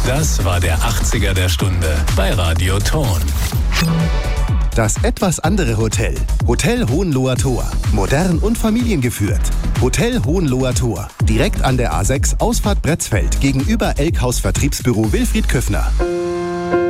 Das war der 80er der Stunde bei Radio Thorn. Das etwas andere Hotel. Hotel Hohenloher Tor. Modern und familiengeführt. Hotel Hohenloher Tor. Direkt an der A6 Ausfahrt Bretzfeld gegenüber Elkhaus Vertriebsbüro Wilfried Köffner.